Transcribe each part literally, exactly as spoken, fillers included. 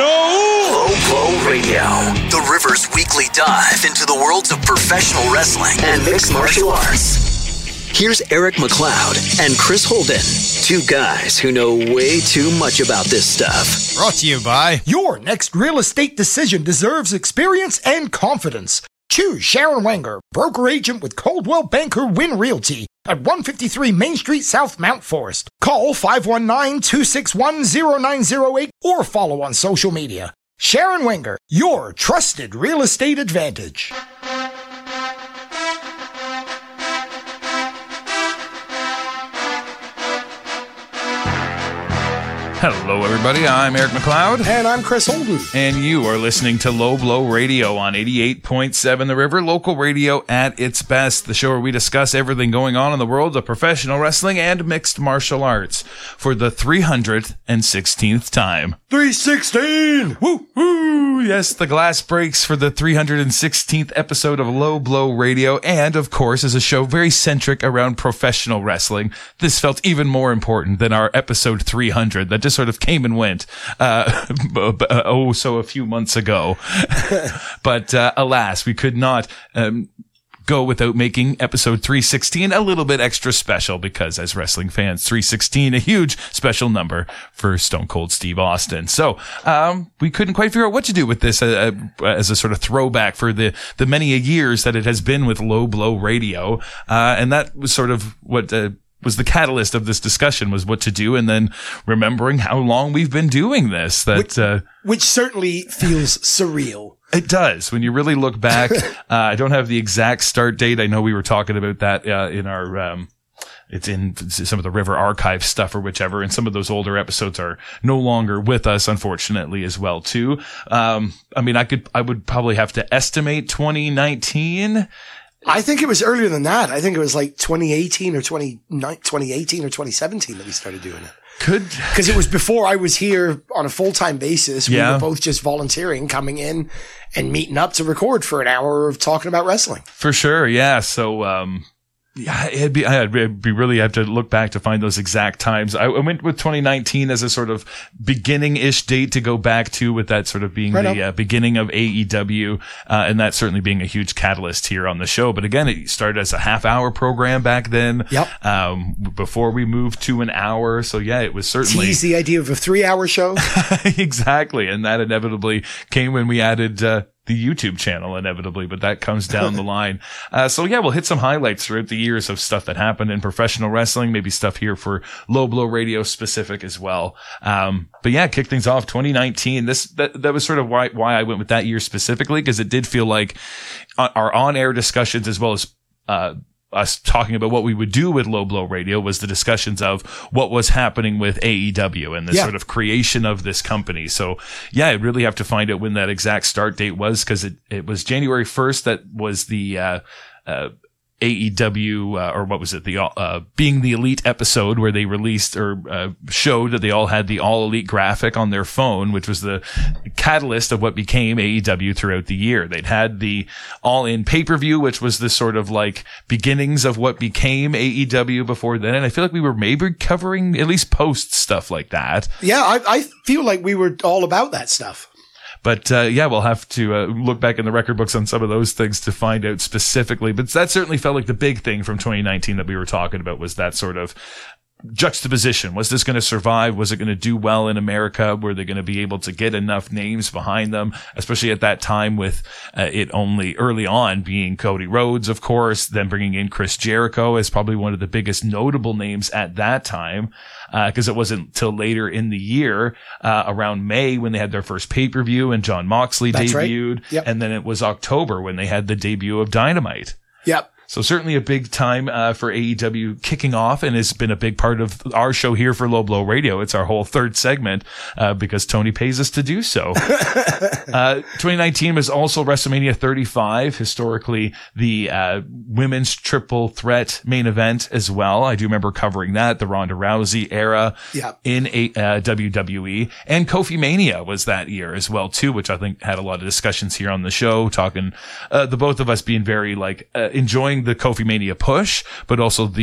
Low Blow Radio, the River's weekly dive into the worlds of professional wrestling and mixed martial arts. Here's Eric McLeod and Chris Holden, two guys who know way too much about this stuff. Brought to you by... Your next real estate decision deserves experience and confidence. Choose Sharon Wenger, broker agent with Coldwell Banker Win Realty at one fifty-three Main Street, South Mount Forest. Call five one nine, two six one, zero nine zero eight or follow on social media. Sharon Wenger, your trusted real estate advantage. Hello, everybody. I'm Eric McLeod. And I'm Chris Holden. And you are listening to Low Blow Radio on eighty-eight point seven The River, local radio at its best. The show where we discuss everything going on in the world of professional wrestling and mixed martial arts for the three hundred sixteenth time. three sixteen! Woo, woo! Yes, the glass breaks for the three hundred sixteenth episode of Low Blow Radio. And, of course, is a show very centric around professional wrestling. This felt even more important than our episode three hundred that just sort of came and went, uh, oh, so a few months ago. But, uh, alas, we could not, um, go without making episode three sixteen a little bit extra special because as wrestling fans, three sixteen, a huge special number for Stone Cold Steve Austin. So, um, we couldn't quite figure out what to do with this, uh, uh, as a sort of throwback for the, the many years that it has been with Low Blow Radio. Uh, and that was sort of what, uh, was the catalyst of this discussion, was what to do, and then remembering how long we've been doing this. That which, uh, which certainly feels surreal. It does. When you really look back, uh, I don't have the exact start date. I know we were talking about that uh, in our, um, it's in some of the River Archive stuff or whichever, and some of those older episodes are no longer with us, unfortunately, as well, too. Um, I mean, I could, I would probably have to estimate twenty nineteen. I think it was earlier than that. I think it was like twenty eighteen or twenty eighteen or twenty seventeen that we started doing it. Could. Because it was before I was here on a full-time basis. We yeah. were both just volunteering, coming in and meeting up to record for an hour of talking about wrestling. For sure, yeah. So, um, yeah, it'd be, I'd be really have to look back to find those exact times. I went with twenty nineteen as a sort of beginning-ish date to go back to, with that sort of being right the uh, beginning of A E W, uh, and that certainly being a huge catalyst here on the show. But again, it started as a half-hour program back then. Yep. Um, before we moved to an hour. So yeah, it was certainly tease the idea of a three-hour show. Exactly, and that inevitably came when we added uh, the YouTube channel, inevitably, but that comes down the line. Uh, so yeah, we'll hit some highlights throughout the years of stuff that happened in professional wrestling, maybe stuff here for Low Blow Radio specific as well. Um, but yeah, kick things off twenty nineteen. This, that, that was sort of why, why I went with that year specifically, because it did feel like our on-air discussions, as well as, uh, us talking about what we would do with Low Blow Radio, was the discussions of what was happening with A E W and the yeah. sort of creation of this company. So yeah, I really have to find out when that exact start date was, because it, it was January first. That was the, uh, uh, A E W, uh, or what was it? The, uh, Being the Elite episode, where they released or, uh, showed that they all had the All Elite graphic on their phone, which was the catalyst of what became A E W throughout the year. They'd had the All In pay-per-view, which was the sort of like beginnings of what became A E W before then. And I feel like we were maybe covering at least post stuff like that. Yeah. I, I feel like we were all about that stuff. But, uh, yeah, we'll have to, uh, look back in the record books on some of those things to find out specifically. But that certainly felt like the big thing from twenty nineteen that we were talking about, was that sort of juxtaposition. Was this going to survive? Was it going to do well in America? Were they going to be able to get enough names behind them, especially at that time with uh, it only early on being Cody Rhodes, of course, then bringing in Chris Jericho as probably one of the biggest notable names at that time, because uh, it wasn't till later in the year, uh, around May, when they had their first pay-per-view and John Moxley That's debuted. Right. Yep. And then it was October when they had the debut of Dynamite. Yep. So certainly a big time uh, for A E W kicking off, and has been a big part of our show here for Low Blow Radio. It's our whole third segment uh, because Tony pays us to do so. uh, twenty nineteen was also WrestleMania thirty-five, historically the uh, women's triple threat main event as well. I do remember covering that, the Ronda Rousey era yeah. in a, uh, W W E. And Kofi Mania was that year as well, too, which I think had a lot of discussions here on the show, talking uh, the both of us being very like uh, enjoying the Kofi Mania push, but also the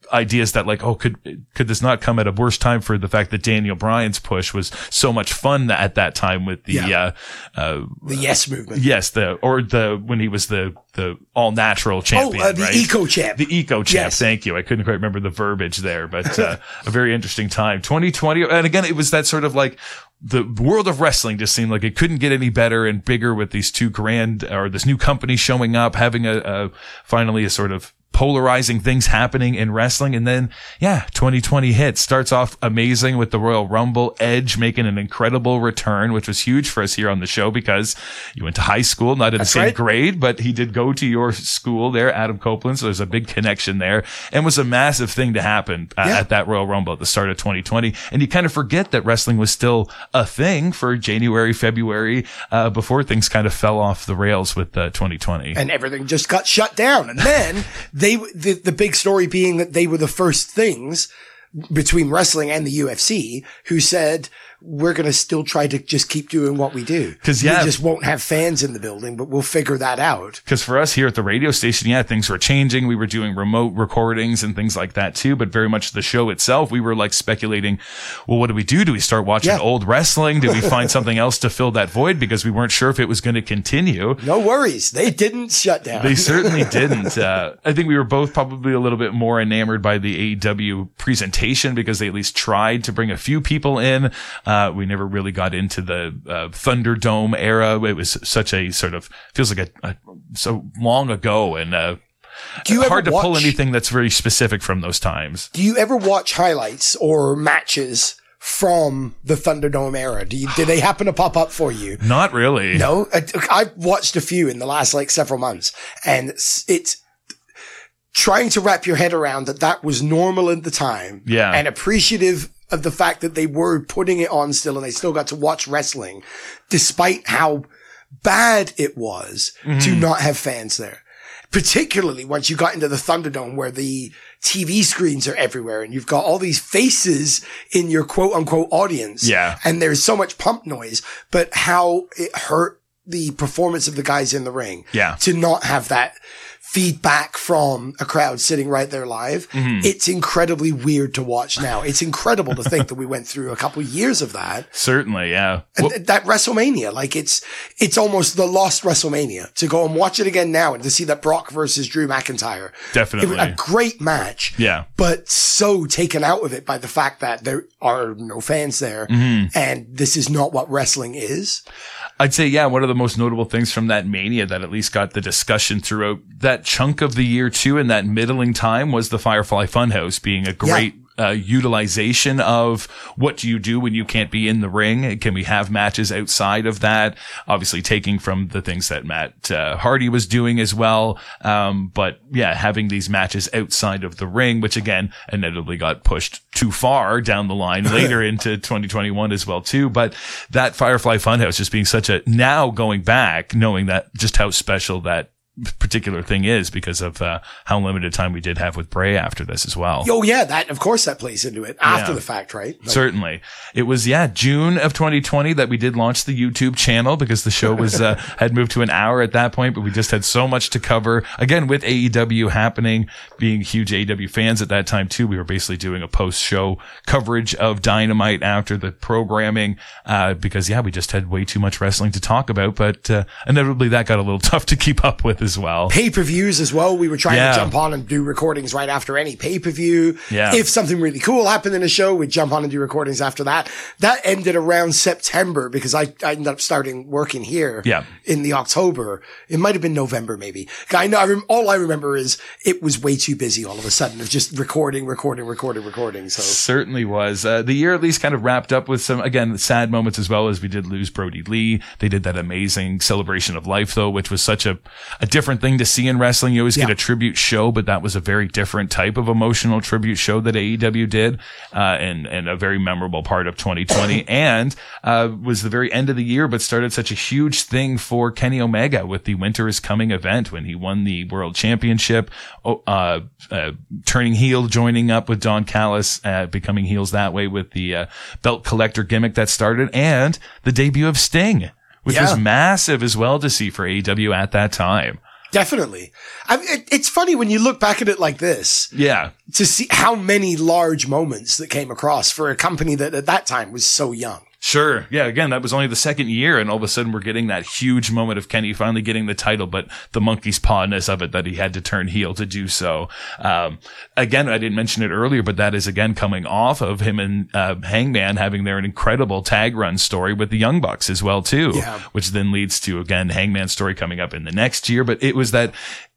ideas that like, oh, could, could this not come at a worse time for the fact that Daniel Bryan's push was so much fun at that time with the, Yeah. uh, uh, The Yes Movement. yes, the, or the, when he was the, the all natural champion, Oh, uh, the right? Eco Champ. The Eco Champ. Yes. Thank you. I couldn't quite remember the verbiage there, but, uh, a very interesting time. twenty twenty. And again, it was that sort of like, the world of wrestling just seemed like it couldn't get any better and bigger with these two grand, or this new company showing up, having a, a finally a sort of polarizing things happening in wrestling. And then, yeah, twenty twenty hits. Starts off amazing with the Royal Rumble. Edge making an incredible return, which was huge for us here on the show because you went to high school, not in That's the same right. grade, but he did go to your school there, Adam Copeland. So there's a big connection there, and was a massive thing to happen uh, Yeah. at that Royal Rumble at the start of twenty twenty. And you kind of forget that wrestling was still a thing for January, February, uh, before things kind of fell off the rails with uh, twenty twenty. And everything just got shut down. And then they, the, the big story being that they were the first things between wrestling and the U F C who said, we're going to still try to just keep doing what we do. 'Cause, yeah. We just won't have fans in the building, but we'll figure that out. Because for us here at the radio station, yeah, things were changing. We were doing remote recordings and things like that too. But very much the show itself, we were like speculating, well, what do we do? Do we start watching Yeah. old wrestling? Do we find something else to fill that void? Because we weren't sure if it was going to continue. No worries. They didn't shut down. They certainly didn't. Uh, I think we were both probably a little bit more enamored by the A E W presentation because they at least tried to bring a few people in. Uh, we never really got into the uh, Thunderdome era. It was such a sort of, feels like a, a so long ago, and uh, Do you ever hard to pull watch- anything that's very specific from those times. Do you ever watch highlights or matches from the Thunderdome era? Do you, do they happen to pop up for you? Not really. No, I, I've watched a few in the last like several months, and it's, it's trying to wrap your head around that that was normal at the time. Yeah. And appreciative of the fact that they were putting it on still and they still got to watch wrestling despite how bad it was Mm-hmm. to not have fans there. Particularly once you got into the Thunderdome where the T V screens are everywhere and you've got all these faces in your quote unquote audience. Yeah. And there's so much pump noise, but how it hurt the performance of the guys in the ring. Yeah. To not have that feedback from a crowd sitting right there live. Mm-hmm. It's incredibly weird to watch now. It's incredible to think that we went through a couple years of that. Certainly, yeah. And Well, th- that WrestleMania, like it's, it's almost the lost WrestleMania to go and watch it again now and to see that Brock versus Drew McIntyre. Definitely. It was a great match. Yeah. But so taken out of it by the fact that there are no fans there Mm-hmm. and this is not what wrestling is. I'd say, yeah, one of the most notable things from that Mania that at least got the discussion throughout that chunk of the year too, in that middling time, was the Firefly Funhouse being a great uh, utilization of what do you do when you can't be in the ring? Can we have matches outside of that? Obviously taking from the things that Matt uh, Hardy was doing as well. Um, but yeah, having these matches outside of the ring, which again, inevitably got pushed too far down the line later into twenty twenty-one as well too. But that Firefly Funhouse just being such a, now going back, knowing that just how special that particular thing is because of uh, how limited time we did have with Bray after this as well. Oh yeah, that, of course that plays into it after Yeah. the fact, right? Like, Certainly. It was, yeah, June of twenty twenty that we did launch the YouTube channel because the show was, uh, had moved to an hour at that point, but we just had so much to cover. Again, with A E W happening, being huge A E W fans at that time too, we were basically doing a post-show coverage of Dynamite after the programming, uh, because yeah, we just had way too much wrestling to talk about, but, uh, inevitably that got a little tough to keep up with as well. Pay-per-views as well. We were trying Yeah. to jump on and do recordings right after any pay-per-view. Yeah. If something really cool happened in a show, we'd jump on and do recordings after that. That ended around September because I, I ended up starting working here Yeah. in the October. It might have been November maybe. I know, I rem- all I remember is it was way too busy all of a sudden of just recording, recording, recording, recording. So Certainly was. Uh, the year at least kind of wrapped up with some, again, sad moments as well, as we did lose Brody Lee. They did that amazing Celebration of Life though, which was such a, a different thing to see in wrestling. You always Yeah. get a tribute show, but that was a very different type of emotional tribute show that A E W did, uh, and, and a very memorable part of twenty twenty and, uh, was the very end of the year, but started such a huge thing for Kenny Omega with the Winter is Coming event when he won the world championship, oh, uh, uh, turning heel, joining up with Don Callis, uh, becoming heels that way with the, uh, belt collector gimmick that started, and the debut of Sting, which Yeah. was massive as well to see for A E W at that time. Definitely. I mean, it, it's funny when you look back at it like this. Yeah. To see how many large moments that came across for a company that at that time was so young. Sure. Yeah. Again, that was only the second year, and all of a sudden we're getting that huge moment of Kenny finally getting the title, but the monkey's pawness of it that he had to turn heel to do so. Um, again, I didn't mention it earlier, but that is again coming off of him and uh, Hangman having their incredible tag run story with the Young Bucks as well too, yeah. which then leads to again Hangman's story coming up in the next year. But it was that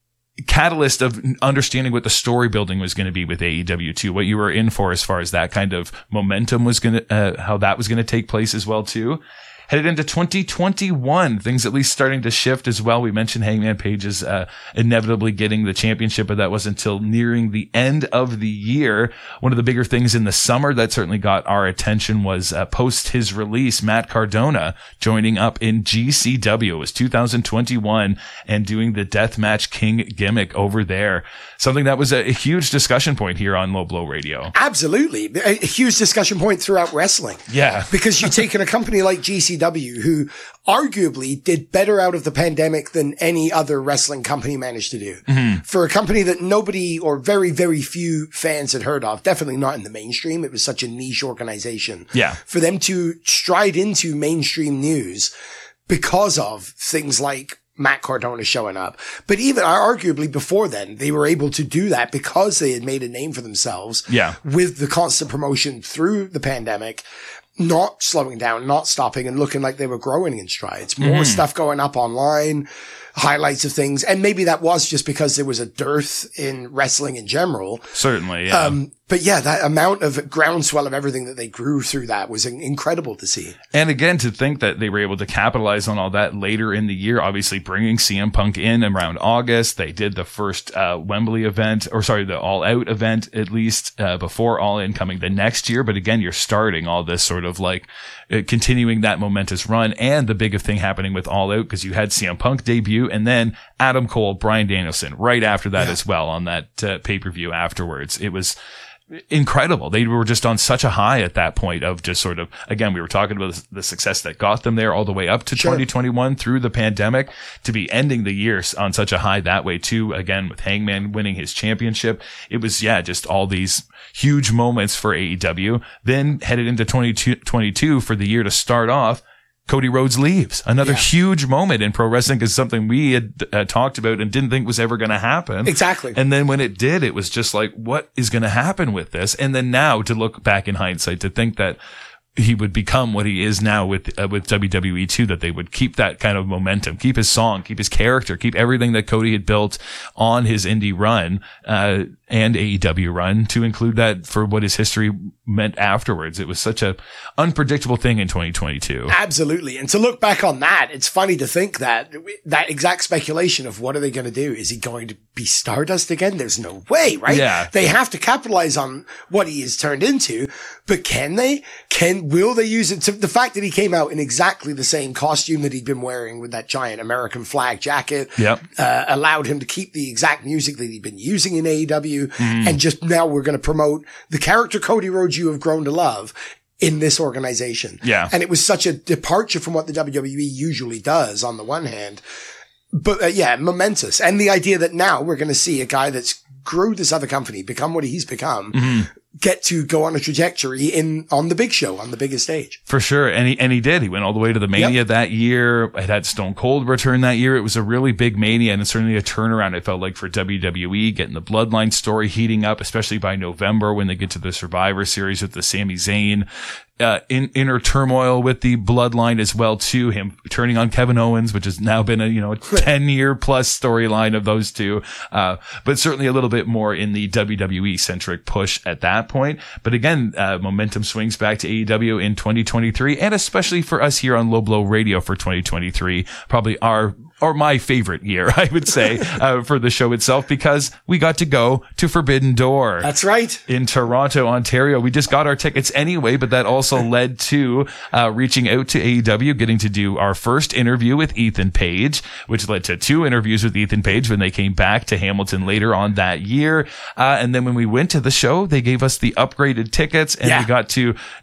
catalyst of understanding what the story building was going to be with A E W too, what you were in for as far as that kind of momentum was going to, uh, how that was going to take place as well too. Headed into twenty twenty-one, things at least starting to shift as well. We mentioned Hangman Page's uh, inevitably getting the championship, but that wasn't until nearing the end of the year. One of the bigger things in the summer that certainly got our attention was uh, post his release, Matt Cardona joining up in G C W. It was two thousand twenty-one and doing the Deathmatch King gimmick over there. Something that was a, a huge discussion point here on Low Blow Radio. Absolutely. A, a huge discussion point throughout wrestling. Yeah. Because you're taking a company like G C W, who arguably did better out of the pandemic than any other wrestling company managed to do. Mm-hmm. For a company that nobody or very, very few fans had heard of, definitely not in the mainstream. It was such a niche organization. Yeah. For them to stride into mainstream news because of things like Matt Cardona showing up. But even arguably before then, they were able to do that because they had made a name for themselves. Yeah. With the constant promotion through the pandemic, not slowing down, not stopping, and looking like they were growing in strides. More mm. stuff going up online, highlights of things. And maybe that was just because there was a dearth in wrestling in general. Certainly, yeah. Um, but yeah, that amount of groundswell of everything that they grew through that was incredible to see. And again, to think that they were able to capitalize on all that later in the year, obviously bringing C M Punk in around August. They did the first uh, Wembley event, or sorry, the All Out event, at least uh, before All In coming the next year. But again, you're starting all this sort of like uh, continuing that momentous run, and the big thing happening with All Out, because you had C M Punk debut and then Adam Cole, Bryan Danielson right after that yeah. as well on that uh, pay-per-view afterwards. It was incredible. They were just on such a high at that point of just sort of, again, we were talking about the success that got them there all the way up to sure. twenty twenty-one through the pandemic, to be ending the year on such a high that way too. Again, with Hangman winning his championship, it was, yeah, just all these huge moments for A E W. Then headed into twenty twenty-two for the year to start off, Cody Rhodes leaves. Another yeah. huge moment in pro wrestling, because something we had uh, talked about and didn't think was ever going to happen. Exactly. And then when it did, it was just like, what is going to happen with this? And then now to look back in hindsight, to think that he would become what he is now with uh, with W W E too, that they would keep that kind of momentum, keep his song, keep his character, keep everything that Cody had built on his indie run uh and A E W run, to include that for what his history meant afterwards. It was such a unpredictable thing in twenty twenty-two. Absolutely. And to look back on that, it's funny to think that that exact speculation of what are they going to do? Is he going to be Stardust again? There's no way, right? Yeah. They have to capitalize on what he has turned into, but can they? Can, will they use it? To, the fact that he came out in exactly the same costume that he'd been wearing with that giant American flag jacket, yep. uh, allowed him to keep the exact music that he'd been using in A E W. Mm. And just now we're going to promote the character Cody Rhodes you have grown to love in this organization. Yeah. And it was such a departure from what the W W E usually does on the one hand. But uh, yeah, momentous. And the idea that now we're going to see a guy that's grew this other company, become what he's become, mm-hmm. get to go on a trajectory in on the big show, on the biggest stage. For sure. And he, and he did. He went all the way to the Mania yep. that year. It had Stone Cold return that year. It was a really big Mania, and it's certainly a turnaround, it felt like, for W W E, getting the Bloodline story heating up, especially by November when they get to the Survivor Series with the Sami Zayn Uh, in, inner turmoil with the Bloodline as well too. Him turning on Kevin Owens, which has now been a, you know, a ten year plus storyline of those two. Uh, but certainly a little bit more in the W W E centric push at that point. But again, uh, momentum swings back to A E W in twenty twenty-three, and especially for us here on Low Blow Radio for twenty twenty-three, probably our or my favorite year, I would say, uh, for the show itself, because we got to go to Forbidden Door. That's right. In Toronto, Ontario. We just got our tickets anyway, but that also led to uh, reaching out to A E W, getting to do our first interview with Ethan Page, which led to two interviews with Ethan Page when they came back to Hamilton later on that year. Uh, and then when we went to the show, they gave us the upgraded tickets, and yeah. we got to not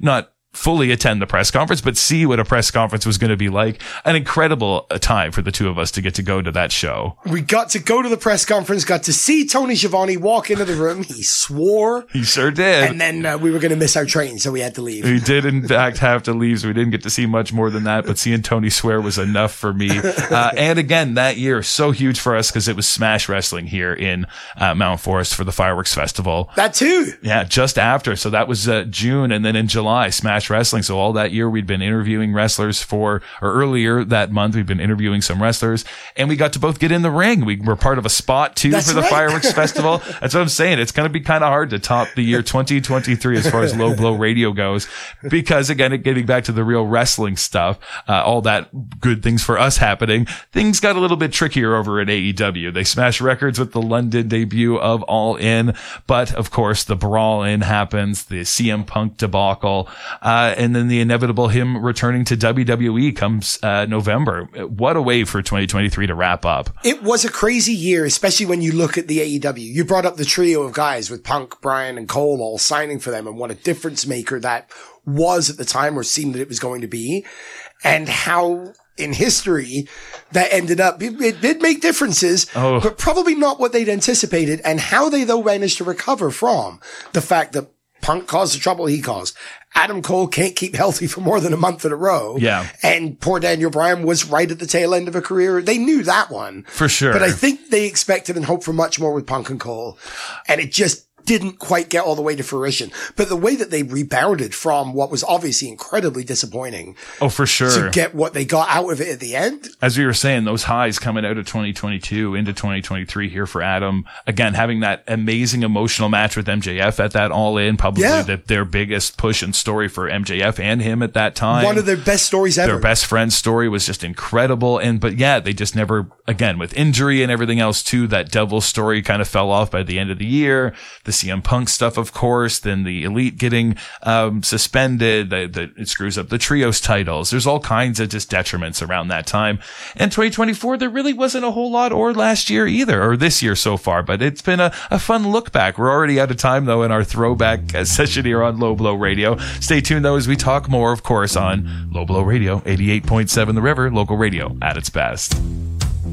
fully attend the press conference, but see what a press conference was going to be like. An incredible time for the two of us to get to go to that show. We got to go to the press conference, got to see Tony Schiavone walk into the room. He swore. He sure did. And then uh, we were going to miss our train, so we had to leave. We did, in fact, have to leave, so we didn't get to see much more than that, but seeing Tony swear was enough for me. Uh, and again, that year, so huge for us because it was Smash Wrestling here in uh, Mount Forest for the Fireworks Festival. That too. Yeah, just after. So that was uh, June, and then in July, Smash Wrestling. So all that year we'd been interviewing wrestlers for, or earlier that month we'd been interviewing some wrestlers, and we got to both get in the ring. We were part of a spot too That's for the right. Fireworks Festival. That's what I'm saying. It's going to be kind of hard to top the year twenty twenty-three as far as Low Blow Radio goes, because again, getting back to the real wrestling stuff, uh, all that good things for us happening, things got a little bit trickier over at A E W. They smashed records with the London debut of All In, but of course the Brawl In happens, the C M Punk debacle, uh, and then the inevitable him returning to W W E comes uh, November. What a way for twenty twenty-three to wrap up. It was a crazy year, especially when you look at the A E W. You brought up the trio of guys with Punk, Bryan, and Cole all signing for them, and what a difference maker that was at the time, or seemed that it was going to be, and how in history that ended up. It, it did make differences, oh. but probably not what they'd anticipated, and how they though managed to recover from the fact that Punk caused the trouble he caused. Adam Cole can't keep healthy for more than a month in a row. Yeah. And poor Daniel Bryan was right at the tail end of a career. They knew that one. For sure. But I think they expected and hoped for much more with Punk and Cole. And it just didn't quite get all the way to fruition. But the way that they rebounded from what was obviously incredibly disappointing. Oh, for sure. To get what they got out of it at the end. As we were saying, those highs coming out of twenty twenty-two into twenty twenty-three here for Adam. Again, having that amazing emotional match with M J F at that All In, probably yeah. the, their biggest push and story for M J F and him at that time. One of their best stories ever. Their best friend's story was just incredible. And, but yeah, they just never, again, with injury and everything else too, that Devil story kind of fell off by the end of the year. The C M Punk stuff, of course, then the Elite getting um suspended, the, the, it screws up the trios titles. There's all kinds of just detriments around that time. And twenty twenty-four, there really wasn't a whole lot, or last year either, or this year so far, but it's been a, a fun look back. We're already out of time though in our throwback uh, session here on Low Blow Radio. Stay tuned though as we talk more, of course, on Low Blow Radio, eighty-eight point seven The River, local radio at its best.